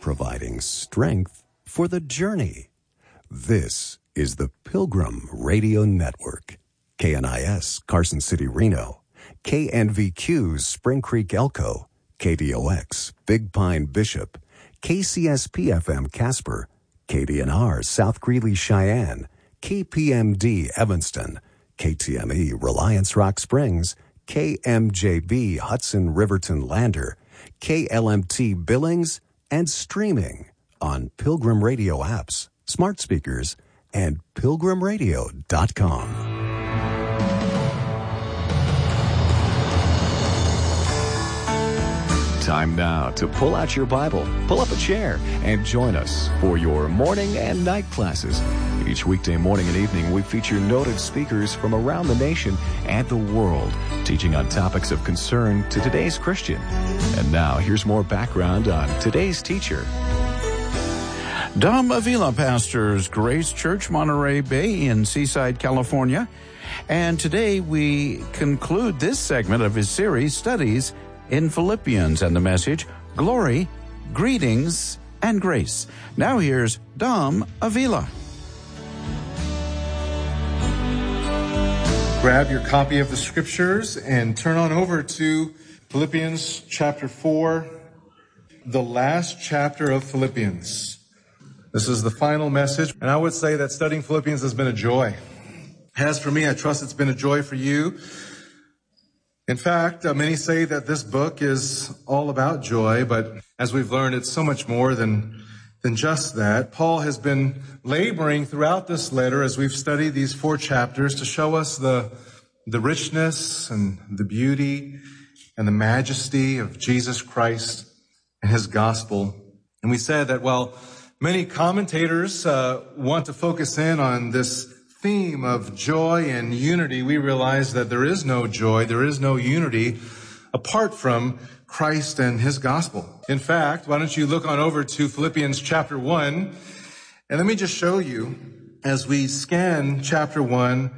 providing strength for the journey. This is the Pilgrim Radio Network. KNIS, Carson City, Reno. KNVQ, Spring Creek, Elko. KDOX, Big Pine, Bishop. KCSP-FM, Casper. KDNR, South Greeley, Cheyenne. KPMD, Evanston. KTME, Reliance Rock Springs. KMJB, Hudson, Riverton, Lander. KLMT, Billings, and streaming on Pilgrim Radio apps, smart speakers, and pilgrimradio.com. Time now to pull out your Bible, pull up a chair, and join us for your morning and night classes. Each weekday morning and evening, we feature noted speakers from around the nation and the world, teaching on topics of concern to today's Christian. And now, here's more background on today's teacher. Dom Avila pastors Grace Church, Monterey Bay in Seaside, California. And today we conclude this segment of his series, Studies in Philippians, and the message, Glory, Greetings, and Grace. Now here's Dom Avila. Grab your copy of the scriptures and turn on over to Philippians chapter 4, the last chapter of Philippians. This is the final message, and I would say that studying Philippians has been a joy. As for me, I trust it's been a joy for you. In fact, many say that this book is all about joy, but as we've learned, it's so much more than just that. Paul has been laboring throughout this letter as we've studied these 4 chapters to show us the richness and the beauty and the majesty of Jesus Christ and his gospel. And we said that while many commentators want to focus in on this theme of joy and unity, we realize that there is no joy, there is no unity apart from Christ and his gospel. In fact, why don't you look on over to Philippians chapter 1, and let me just show you, as we scan chapter 1,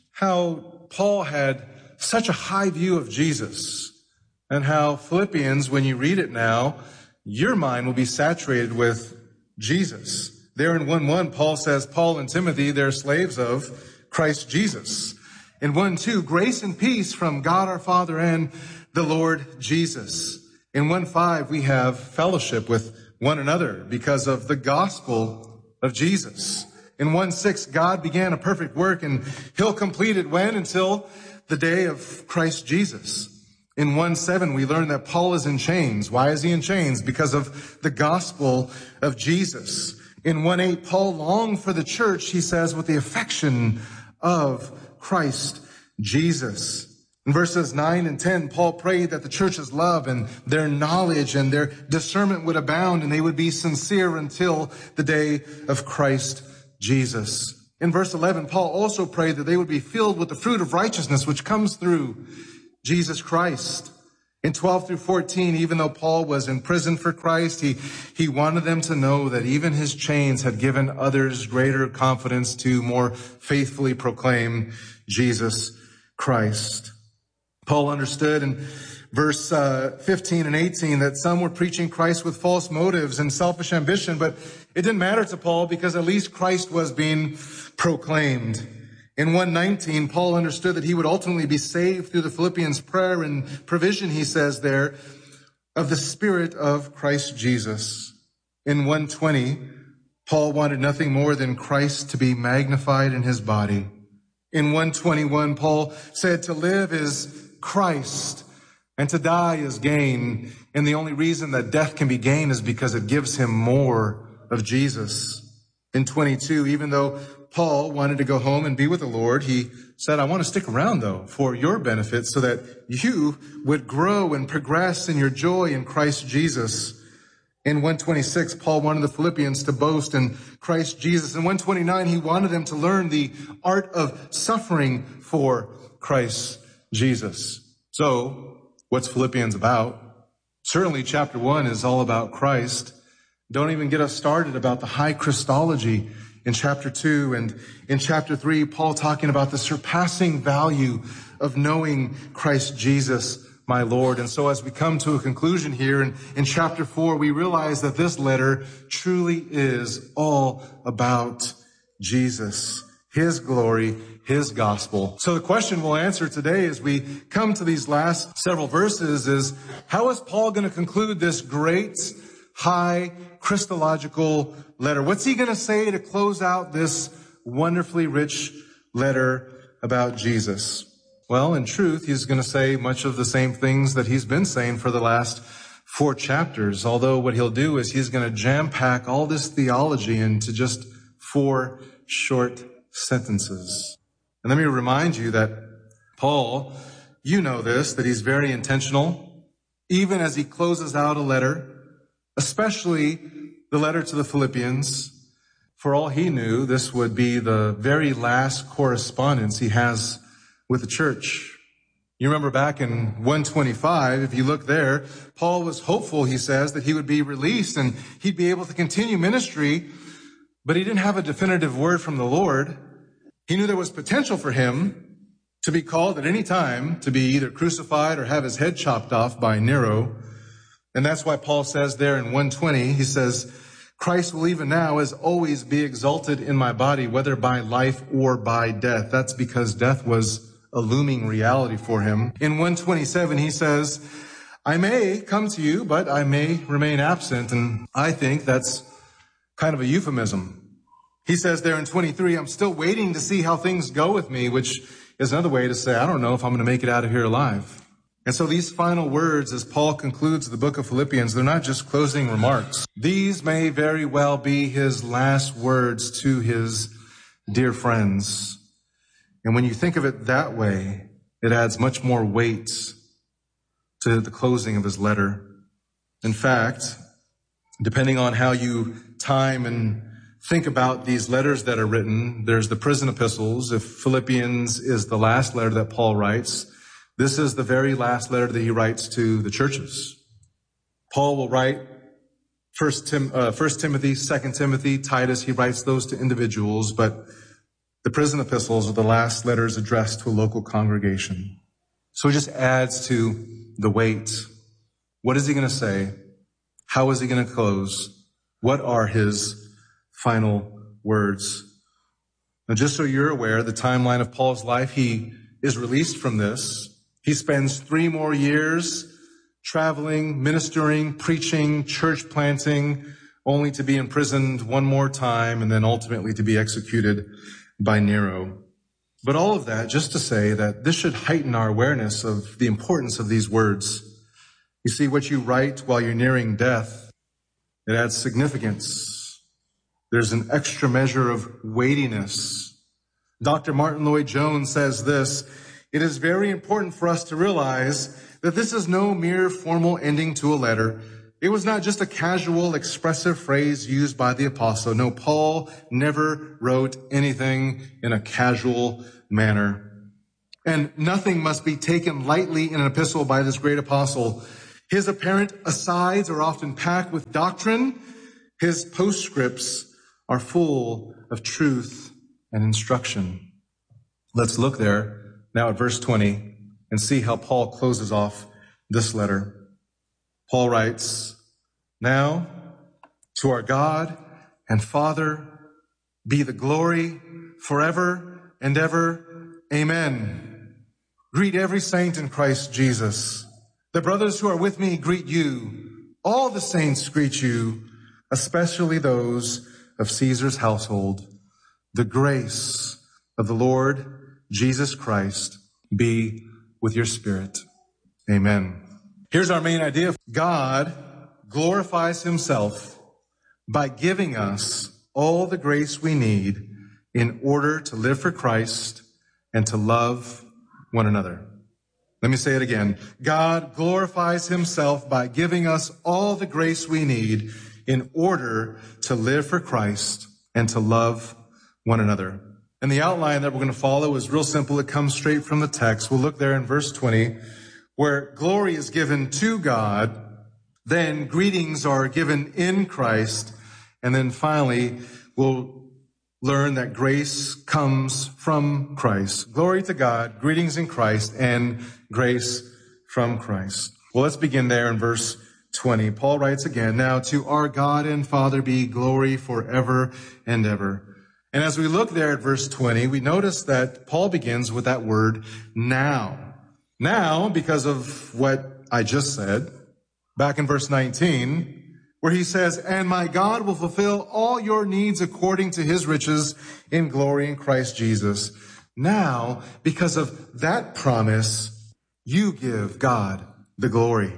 how Paul had such a high view of Jesus, and how Philippians, when you read it now, your mind will be saturated with Jesus. There in 1:1, Paul says, Paul and Timothy, they're slaves of Christ Jesus. In 1:2, grace and peace from God our Father and the Lord Jesus. In 1:5, we have fellowship with one another because of the gospel of Jesus. In 1:6, God began a perfect work, and he'll complete it when? Until the day of Christ Jesus. In 1:7, we learn that Paul is in chains. Why is he in chains? Because of the gospel of Jesus. In 1:8, Paul longed for the church, he says, with the affection of Christ Jesus. In verses 9 and 10, Paul prayed that the church's love and their knowledge and their discernment would abound, and they would be sincere until the day of Christ Jesus. In verse 11, Paul also prayed that they would be filled with the fruit of righteousness, which comes through Jesus Christ. In 12 through 14, even though Paul was in prison for Christ, he wanted them to know that even his chains had given others greater confidence to more faithfully proclaim Jesus Christ. Paul understood in verse 15 and 18 that some were preaching Christ with false motives and selfish ambition, but it didn't matter to Paul because at least Christ was being proclaimed. In 1:19, Paul understood that he would ultimately be saved through the Philippians' prayer and provision, he says there, of the Spirit of Christ Jesus. In 1:20, Paul wanted nothing more than Christ to be magnified in his body. In 1:21, Paul said to live is Christ and to die is gain. And the only reason that death can be gain is because it gives him more of Jesus. In 22, even though Paul wanted to go home and be with the Lord, he said, I want to stick around, though, for your benefit so that you would grow and progress in your joy in Christ Jesus. In 1:26, Paul wanted the Philippians to boast in Christ Jesus. In 1:29, he wanted them to learn the art of suffering for Christ Jesus. So, what's Philippians about? Certainly, chapter 1 is all about Christ. Don't even get us started about the high Christology in chapter 2, and in chapter 3, Paul talking about the surpassing value of knowing Christ Jesus my Lord. And so as we come to a conclusion here in chapter 4, we realize that this letter truly is all about Jesus, his glory, his gospel. So the question we'll answer today as we come to these last several verses is, how is Paul going to conclude this great, high, Christological letter? What's he going to say to close out this wonderfully rich letter about Jesus? Well, in truth, he's going to say much of the same things that he's been saying for the last 4 chapters, although what he'll do is he's going to jam-pack all this theology into just 4 short sentences. And let me remind you that Paul, you know this, that he's very intentional, even as he closes out a letter, especially the letter to the Philippians. For all he knew, this would be the very last correspondence he has with the church. You remember back in 125, if you look there, Paul was hopeful, he says, that he would be released and he'd be able to continue ministry, but he didn't have a definitive word from the Lord. He knew there was potential for him to be called at any time to be either crucified or have his head chopped off by Nero. And that's why Paul says there in 120, he says, Christ will even now as always be exalted in my body, whether by life or by death. That's because death was a looming reality for him. In 127, he says, I may come to you, but I may remain absent. And I think that's kind of a euphemism. He says there in 23, I'm still waiting to see how things go with me, which is another way to say, I don't know if I'm going to make it out of here alive. And so these final words, as Paul concludes the book of Philippians, they're not just closing remarks. These may very well be his last words to his dear friends. And when you think of it that way, it adds much more weight to the closing of his letter. In fact, depending on how you time and think about these letters that are written, there's the prison epistles. If Philippians is the last letter that Paul writes, this is the very last letter that he writes to the churches. Paul will write 1 Timothy, 2 Timothy, Titus. He writes those to individuals, but the prison epistles are the last letters addressed to a local congregation. So it just adds to the weight. What is he going to say? How is he going to close? What are his final words? Now, just so you're aware, the timeline of Paul's life, he is released from this. He spends 3 more years traveling, ministering, preaching, church planting, only to be imprisoned 1 more time and then ultimately to be executed by Nero. But all of that just to say that this should heighten our awareness of the importance of these words. You see, what you write while you're nearing death, it adds significance. There's an extra measure of weightiness. Dr. Martin Lloyd-Jones says this, it is very important for us to realize that this is no mere formal ending to a letter. It was not just a casual, expressive phrase used by the apostle. No, Paul never wrote anything in a casual manner. And nothing must be taken lightly in an epistle by this great apostle. His apparent asides are often packed with doctrine. His postscripts are full of truth and instruction. Let's look there now at verse 20 and see how Paul closes off this letter. Paul writes, now to our God and Father be the glory forever and ever. Amen. Greet every saint in Christ Jesus. The brothers who are with me greet you. All the saints greet you, especially those of Caesar's household. The grace of the Lord Jesus Christ be with your spirit. Amen. Here's our main idea. God glorifies himself by giving us all the grace we need in order to live for Christ and to love one another. Let me say it again. God glorifies himself by giving us all the grace we need in order to live for Christ and to love one another. And the outline that we're going to follow is real simple. It comes straight from the text. We'll look there in verse 20. Where glory is given to God, then greetings are given in Christ, and then finally we'll learn that grace comes from Christ. Glory to God, greetings in Christ, and grace from Christ. Well, let's begin there in verse 20. Paul writes again, "Now to our God and Father be glory forever and ever." And as we look there at verse 20, we notice that Paul begins with that word now. Now, because of what I just said, back in verse 19, where he says, "And my God will fulfill all your needs according to his riches in glory in Christ Jesus." Now, because of that promise, you give God the glory.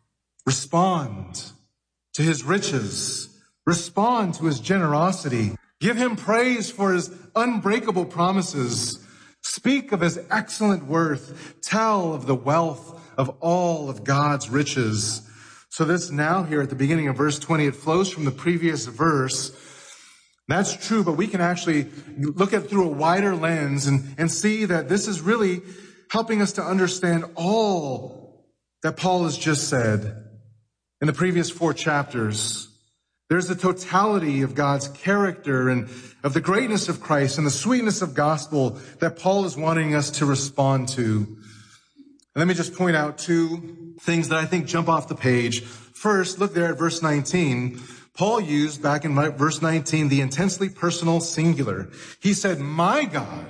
Respond to his riches. Respond to his generosity. Give him praise for his unbreakable promises. Speak of his excellent worth. Tell of the wealth of all of God's riches. So this now here at the beginning of verse 20, it flows from the previous verse. That's true, but we can actually look at it through a wider lens and see that this is really helping us to understand all that Paul has just said in the previous 4 chapters. There's the totality of God's character and of the greatness of Christ and the sweetness of gospel that Paul is wanting us to respond to. And let me just point out 2 things that I think jump off the page. First, look there at verse 19. Paul used back in verse 19 the intensely personal singular. He said, my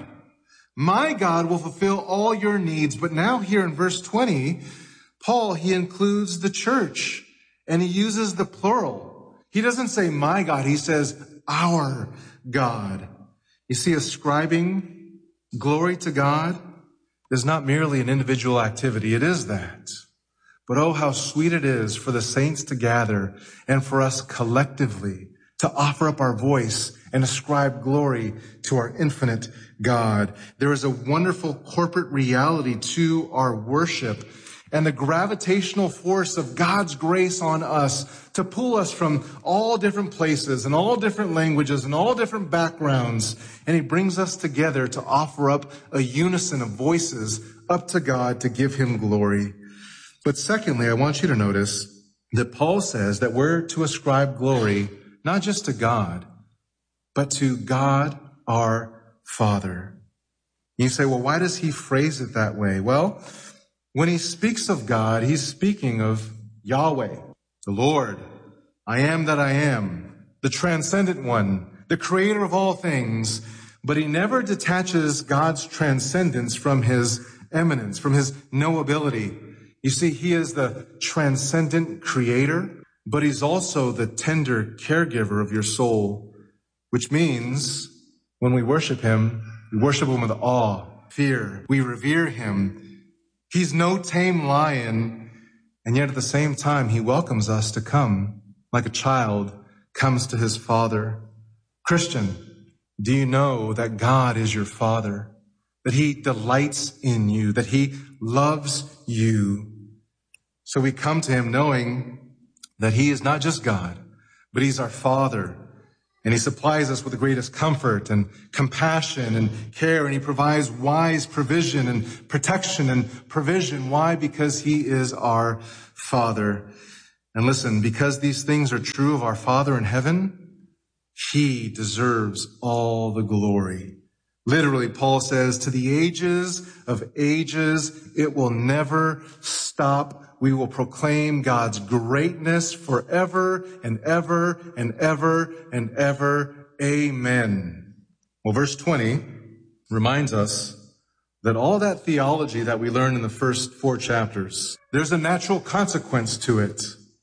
God will fulfill all your needs. But now here in verse 20, Paul, he includes the church and he uses the plural. He doesn't say my God, he says our God. You see, ascribing glory to God is not merely an individual activity. It is that. But oh, how sweet it is for the saints to gather and for us collectively to offer up our voice and ascribe glory to our infinite God. There is a wonderful corporate reality to our worship and the gravitational force of God's grace on us to pull us from all different places and all different languages and all different backgrounds. And he brings us together to offer up a unison of voices up to God to give him glory. But secondly, I want you to notice that Paul says that we're to ascribe glory not just to God, but to God our Father. You say, well, why does he phrase it that way? Well, when he speaks of God, he's speaking of Yahweh, the Lord. I am that I am, the transcendent one, the creator of all things. But he never detaches God's transcendence from his eminence, from his knowability. You see, he is the transcendent creator, but he's also the tender caregiver of your soul, which means when we worship him with awe, fear. We revere him. He's no tame lion, and yet at the same time, he welcomes us to come like a child comes to his father. Christian, do you know that God is your Father, that he delights in you, that he loves you? So we come to him knowing that he is not just God, but he's our Father. And he supplies us with the greatest comfort and compassion and care. And he provides wise provision and protection and provision. Why? Because he is our Father. And listen, because these things are true of our Father in heaven, he deserves all the glory. Literally, Paul says, to the ages of ages, it will never stop. We will proclaim God's greatness forever and ever and ever and ever. Amen. Well, verse 20 reminds us that all that theology that we learned in the first 4 chapters, there's a natural consequence to it.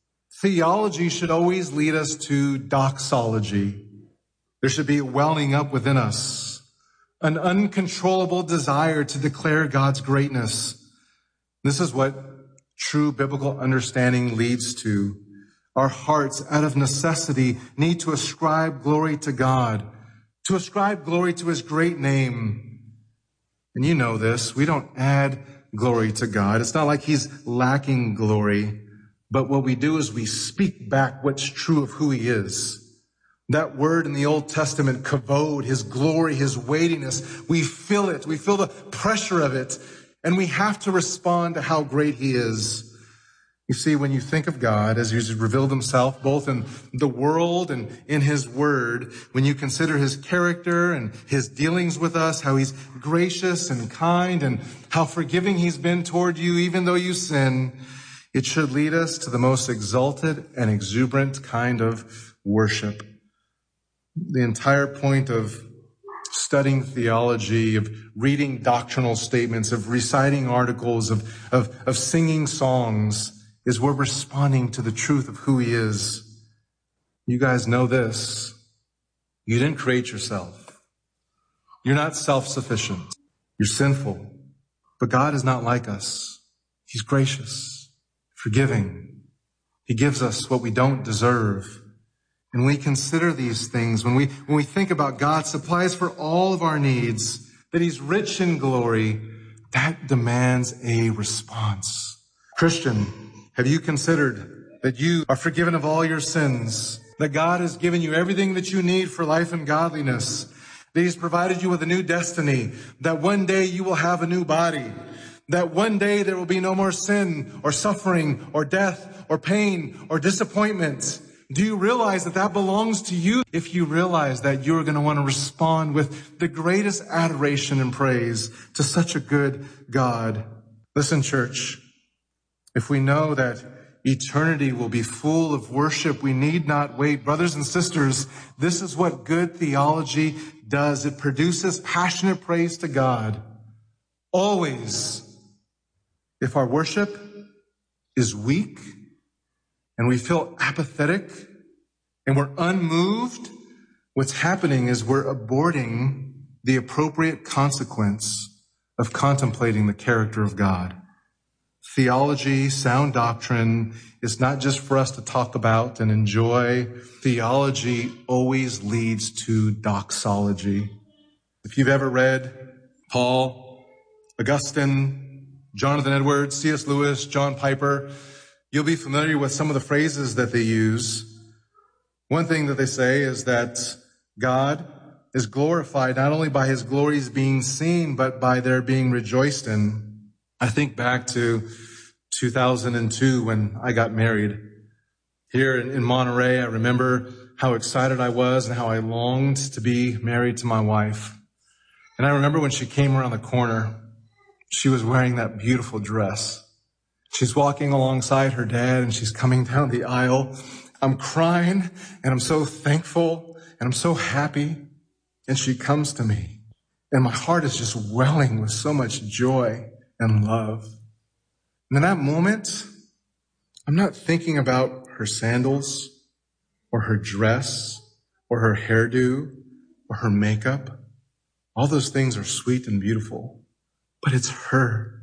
Theology should always lead us to doxology. There should be a welling up within us, an uncontrollable desire to declare God's greatness. This is what true biblical understanding leads to. Our hearts, out of necessity, need to ascribe glory to God, to ascribe glory to his great name. And you know this, we don't add glory to God. It's not like he's lacking glory, but what we do is we speak back what's true of who he is. That word in the Old Testament, kavod, his glory, his weightiness, we feel it. We feel the pressure of it. And we have to respond to how great he is. You see, when you think of God as He's revealed Himself both in the world and in His Word, when you consider His character and His dealings with us, how He's gracious and kind and how forgiving He's been toward you even though you sin, it should lead us to the most exalted and exuberant kind of worship. The entire point of studying theology, of reading doctrinal statements, of reciting articles, of singing songs, is we're responding to the truth of who He is. You guys know this. You didn't create yourself. You're not self-sufficient. You're sinful. But God is not like us. He's gracious, forgiving. He gives us what we don't deserve. And when we consider these things, when we think about God supplies for all of our needs, that He's rich in glory, that demands a response. Christian, have you considered that you are forgiven of all your sins, that God has given you everything that you need for life and godliness, that He's provided you with a new destiny, that one day you will have a new body, that one day there will be no more sin or suffering or death or pain or disappointment? Do you realize that that belongs to you? If you realize that, you're going to want to respond with the greatest adoration and praise to such a good God. Listen, church, if we know that eternity will be full of worship, we need not wait. Brothers and sisters, this is what good theology does. It produces passionate praise to God. Always. If our worship is weak and we feel apathetic and we're unmoved, what's happening is we're aborting the appropriate consequence of contemplating the character of God. Theology, sound doctrine, is not just for us to talk about and enjoy. Theology always leads to doxology. If you've ever read Paul, Augustine, Jonathan Edwards, C.S. Lewis, John Piper, you'll be familiar with some of the phrases that they use. One thing that they say is that God is glorified not only by His glories being seen, but by their being rejoiced in. I think back to 2002 when I got married. Here in Monterey, I remember how excited I was and how I longed to be married to my wife. And I remember when she came around the corner, she was wearing that beautiful dress. She's walking alongside her dad and she's coming down the aisle. I'm crying and I'm so thankful and I'm so happy. And she comes to me and my heart is just welling with so much joy and love. And in that moment, I'm not thinking about her sandals or her dress or her hairdo or her makeup. All those things are sweet and beautiful, but it's her.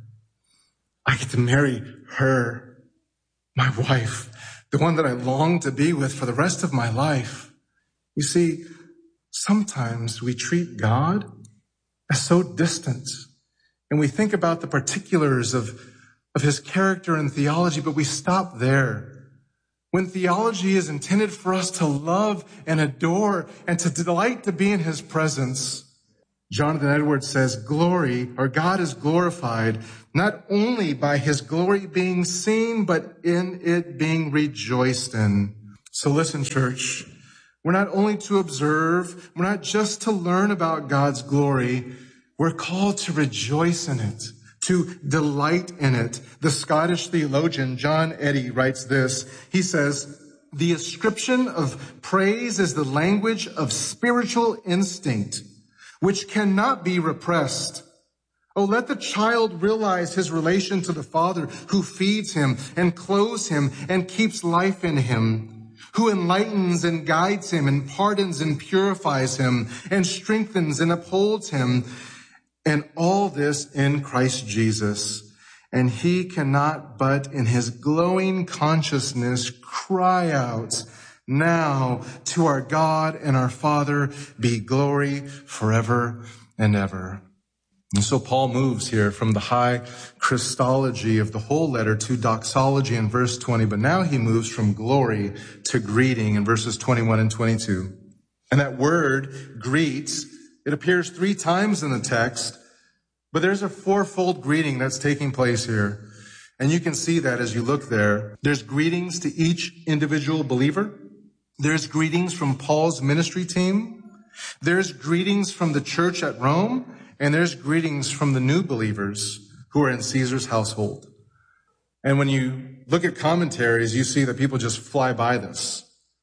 I get to marry her, my wife, the one that I long to be with for the rest of my life. You see, sometimes we treat God as so distant, and we think about the particulars of His character and theology, but we stop there. When theology is intended for us to love and adore and to delight to be in His presence, Jonathan Edwards says, God is glorified not only by His glory being seen, but in it being rejoiced in. So listen, church, we're not only to observe, we're not just to learn about God's glory, we're called to rejoice in it, to delight in it. The Scottish theologian John Eddy writes this. He says, the ascription of praise is the language of spiritual instinct, which cannot be repressed. Oh, let the child realize his relation to the Father who feeds him and clothes him and keeps life in him, who enlightens and guides him and pardons and purifies him and strengthens and upholds him. And all this in Christ Jesus. And he cannot but in his glowing consciousness cry out, now to our God and our Father be glory forever and ever. And so Paul moves here from the high Christology of the whole letter to doxology in verse 20, but now he moves from glory to greeting in verses 21 and 22. And that word, greets, it appears 3 times in the text, but there's a fourfold greeting that's taking place here. And you can see that as you look there. There's greetings to each individual believer. There's greetings from Paul's ministry team. There's greetings from the church at Rome. And there's greetings from the new believers who are in Caesar's household. And when you look at commentaries, you see that people just fly by this.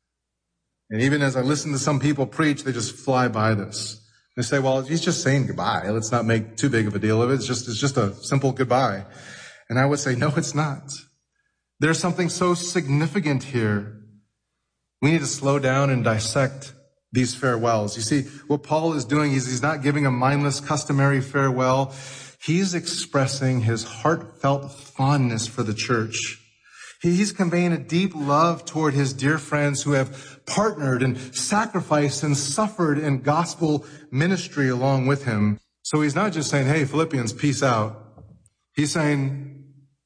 And even as I listen to some people preach, they just fly by this. They say, well, he's just saying goodbye. Let's not make too big of a deal of it. It's just a simple goodbye. And I would say, no, it's not. There's something so significant here. We need to slow down and dissect these farewells. You see, what Paul is doing is he's not giving a mindless, customary farewell. He's expressing his heartfelt fondness for the church. He's conveying a deep love toward his dear friends who have partnered and sacrificed and suffered in gospel ministry along with him. So he's not just saying, hey, Philippians, peace out. He's saying,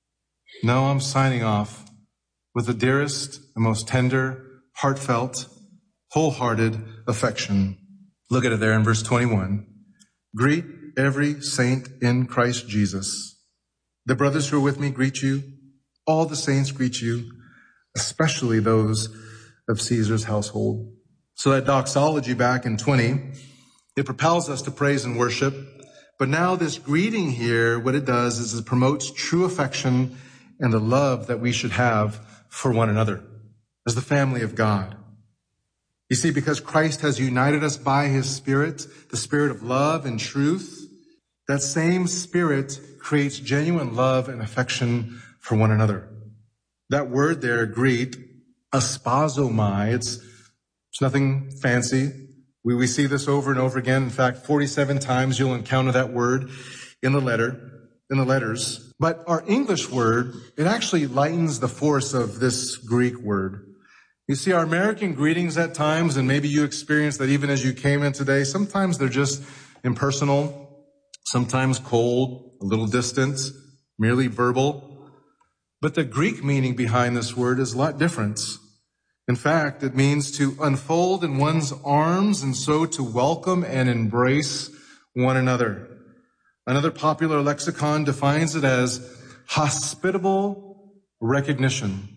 no, I'm signing off with the dearest and most tender, heartfelt, wholehearted affection. Look at it there in verse 21. Greet every saint in Christ Jesus. The brothers who are with me greet you. All the saints greet you, especially those of Caesar's household. So that doxology back in 20, it propels us to praise and worship. But now this greeting here, what it does is it promotes true affection and the love that we should have for one another as the family of God. You see, because Christ has united us by his Spirit, the Spirit of love and truth, that same Spirit creates genuine love and affection for one another. That word there, greet, aspazomai, it's nothing fancy. We see this over and over again. In fact, 47 times you'll encounter that word in the letters. But our English word, it actually lightens the force of this Greek word. You see, our American greetings at times, and maybe you experienced that even as you came in today, sometimes they're just impersonal, sometimes cold, a little distant, merely verbal. But the Greek meaning behind this word is a lot different. In fact, it means to unfold in one's arms and so to welcome and embrace one another. Another popular lexicon defines it as hospitable recognition.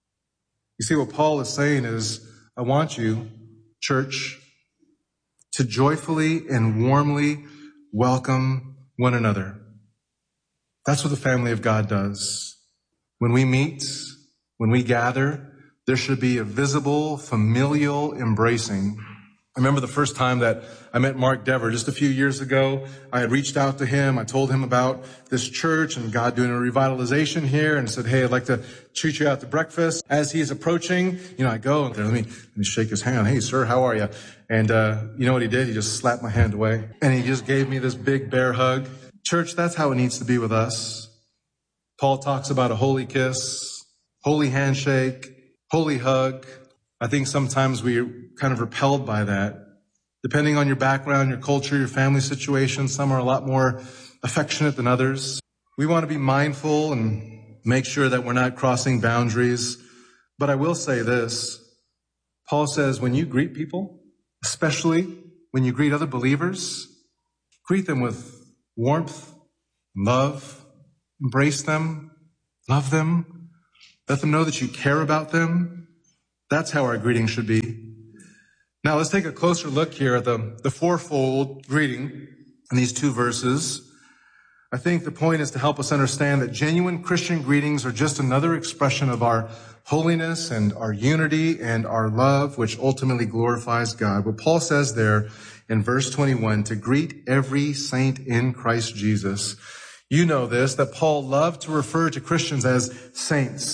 You see, what Paul is saying is, I want you, church, to joyfully and warmly welcome one another. That's what the family of God does. When we meet, when we gather, there should be a visible, familial embracing. I remember the first time that I met Mark Dever just a few years ago. I had reached out to him. I told him about this church and God doing a revitalization here and said, hey, I'd like to treat you out to breakfast. As he's approaching, I go, let me shake his hand. Hey, sir, how are you? And you know what he did? He just slapped my hand away and he just gave me this big bear hug. Church, that's how it needs to be with us. Paul talks about a holy kiss, holy handshake, holy hug. I think sometimes we're kind of repelled by that. Depending on your background, your culture, your family situation, some are a lot more affectionate than others. We want to be mindful and make sure that we're not crossing boundaries. But I will say this. Paul says when you greet people, especially when you greet other believers, greet them with warmth, love, embrace them, love them, let them know that you care about them. That's how our greeting should be. Now let's take a closer look here at the fourfold greeting in these two verses. I think the point is to help us understand that genuine Christian greetings are just another expression of our holiness and our unity and our love, which ultimately glorifies God. What Paul says there in verse 21, to greet every saint in Christ Jesus. You know this, that Paul loved to refer to Christians as saints.